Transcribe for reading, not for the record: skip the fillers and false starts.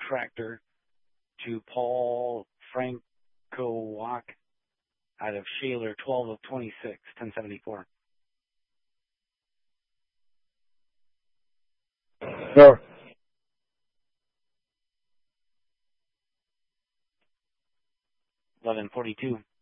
tractor to Paul Frankowak out of Shaler, 12 of 26, 1074. Sure. 1142.